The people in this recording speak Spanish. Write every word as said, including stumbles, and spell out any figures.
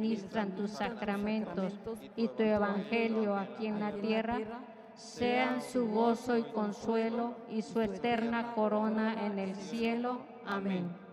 ministran tus sacramentos y tu evangelio aquí en la tierra, sean su gozo y consuelo y su eterna corona en el cielo. Amén.